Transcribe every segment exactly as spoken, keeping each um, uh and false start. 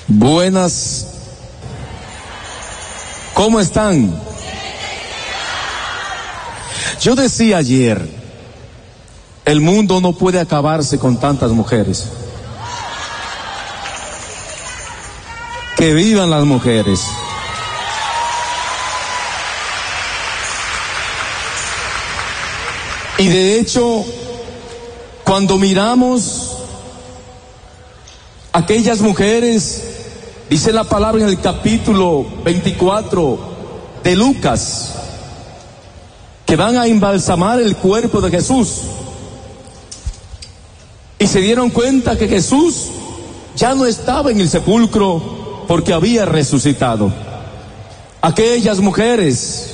Buenas. ¿Cómo están? Yo decía ayer, el mundo no puede acabarse con tantas mujeres. Que vivan las mujeres. Y de hecho, cuando miramos aquellas mujeres, dice la palabra en el capítulo veinticuatro de Lucas, que van a embalsamar el cuerpo de Jesús. Y se dieron cuenta que Jesús ya no estaba en el sepulcro porque había resucitado. Aquellas mujeres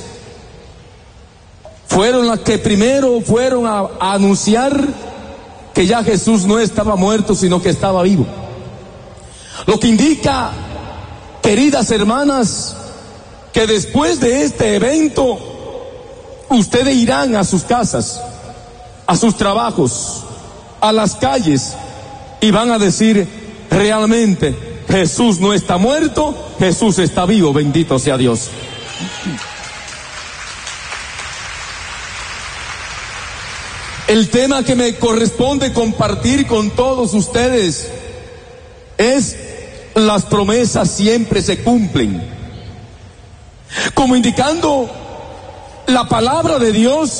fueron las que primero fueron a, a anunciar que ya Jesús no estaba muerto, sino que estaba vivo. Lo que indica, queridas hermanas, que después de este evento, ustedes irán a sus casas, a sus trabajos, a las calles, y van a decir, realmente, Jesús no está muerto, Jesús está vivo, bendito sea Dios. El tema que me corresponde compartir con todos ustedes es: las promesas siempre se cumplen. Como indicando, la palabra de Dios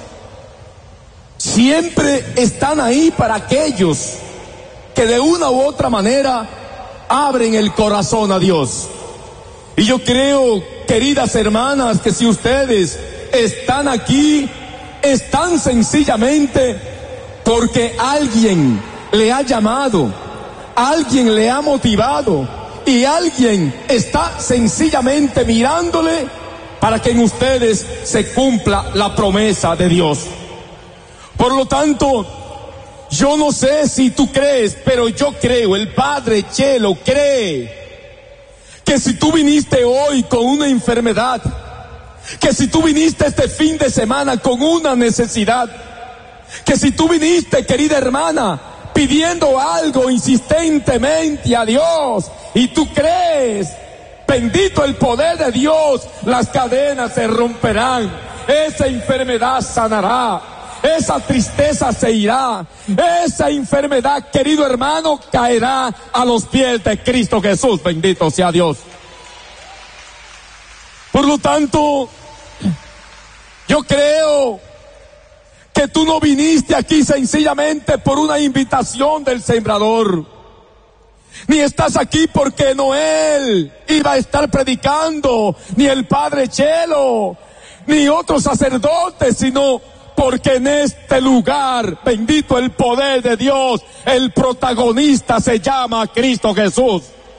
siempre están ahí para aquellos que de una u otra manera abren el corazón a Dios. Y yo creo, queridas hermanas, que si ustedes están aquí, están sencillamente porque alguien le ha llamado, alguien le ha motivado y alguien está sencillamente mirándole para que en ustedes se cumpla la promesa de Dios. Por lo tanto, yo no sé si tú crees, pero yo creo, el Padre Chelo cree, que si tú viniste hoy con una enfermedad, que si tú viniste este fin de semana con una necesidad, que si tú viniste, querida hermana, pidiendo algo insistentemente a Dios, y tú crees, bendito el poder de Dios, las cadenas se romperán, esa enfermedad sanará, esa tristeza se irá, esa enfermedad, querido hermano, caerá a los pies de Cristo Jesús, bendito sea Dios. Por lo tanto, yo creo que tú no viniste aquí sencillamente por una invitación del sembrador, ni estás aquí porque Noel iba a estar predicando, ni el Padre Chelo, ni otros sacerdotes, sino porque en este lugar, bendito el poder de Dios, el protagonista se llama Cristo Jesús.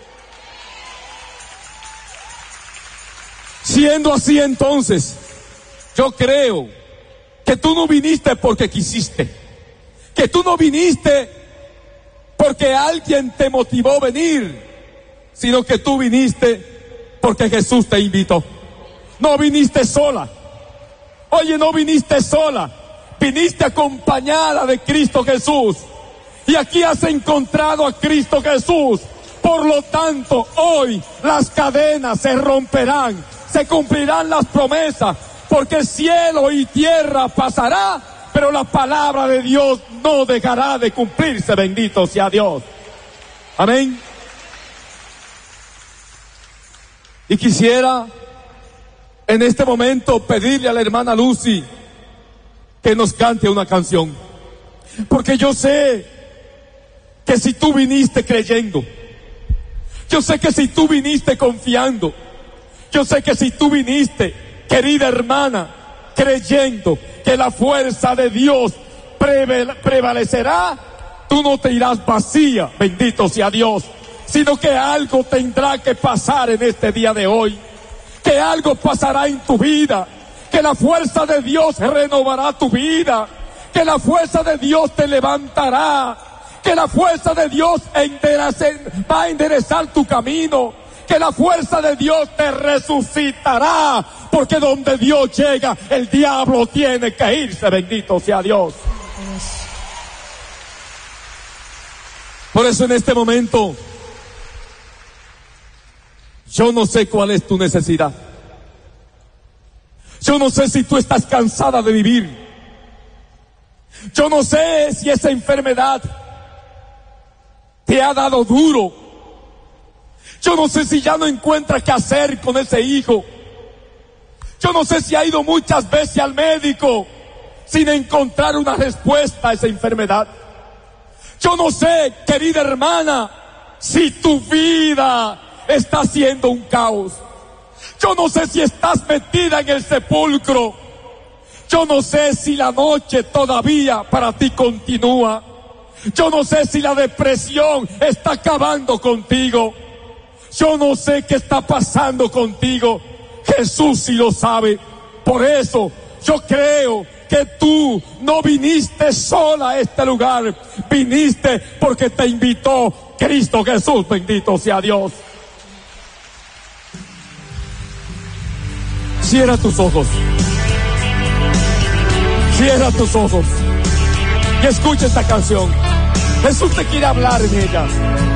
Siendo así, entonces, yo creo que tú no viniste porque quisiste, que tú no viniste porque alguien te motivó a venir, sino que tú viniste porque Jesús te invitó. No viniste sola. Oye, no viniste sola, viniste acompañada de Cristo Jesús. Y aquí has encontrado a Cristo Jesús. Por lo tanto, hoy las cadenas se romperán, se cumplirán las promesas, porque cielo y tierra pasará, pero la palabra de Dios no dejará de cumplirse, bendito sea Dios. Amén. Y quisiera en este momento pedirle a la hermana Lucy que nos cante una canción, porque yo sé que si tú viniste creyendo, yo sé que si tú viniste confiando, yo sé que si tú viniste, querida hermana, creyendo que la fuerza de Dios prevalecerá, tú no te irás vacía, bendito sea Dios, sino que algo tendrá que pasar en este día de hoy, que algo pasará en tu vida, que la fuerza de Dios renovará tu vida, que la fuerza de Dios te levantará, que la fuerza de Dios va a enderezar tu camino, que la fuerza de Dios te resucitará, porque donde Dios llega, el diablo tiene que irse, bendito sea Dios. Por eso en este momento Yo no sé cuál es tu necesidad. Yo no sé si tú estás cansada de vivir. Yo no sé si esa enfermedad te ha dado duro. Yo no sé si ya no encuentras qué hacer con ese hijo. Yo no sé si ha ido muchas veces al médico sin encontrar una respuesta a esa enfermedad. Yo no sé, querida hermana, si tu vida está siendo un caos. Yo no sé si estás metida en el sepulcro. Yo no sé si la noche todavía para ti continúa. Yo no sé si la depresión está acabando contigo. Yo no sé qué está pasando contigo. Jesús sí lo sabe. Por eso yo creo que tú no viniste sola a este lugar. Viniste porque te invitó Cristo Jesús. Bendito sea Dios. Cierra tus ojos. Cierra tus ojos y escucha esta canción. Jesús te quiere hablar en ella.